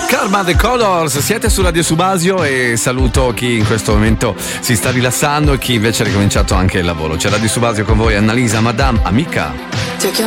Karma The Colors, siete su Radio Subasio e saluto chi in questo momento si sta rilassando e chi invece ha ricominciato anche il lavoro. C'è Radio Subasio con voi, Annalisa, Madame, amica.